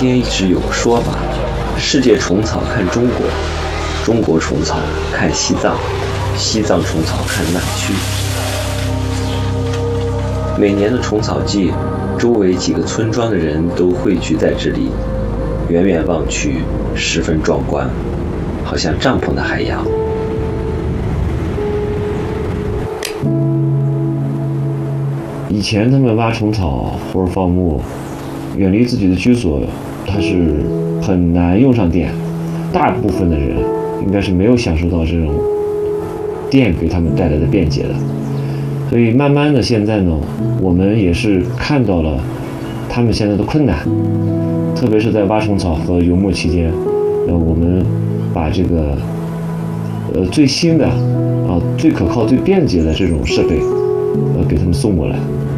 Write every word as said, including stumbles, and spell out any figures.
天一直有个说法，世界虫草看中国，中国虫草看西藏，西藏虫草看南区。每年的虫草季，周围几个村庄的人都汇聚在这里，远远望去十分壮观，好像帐篷的海洋。 以前他们挖虫草或者放牧，远离自己的居所，它是很难用上电。大部分的人应该是没有享受到这种电给他们带来的便捷的。所以慢慢的现在呢，我们也是看到了他们现在的困难，特别是在挖虫草和游牧期间，呃，我们把这个呃最新的啊、最可靠、最便捷的这种设备，呃，给他们送过来。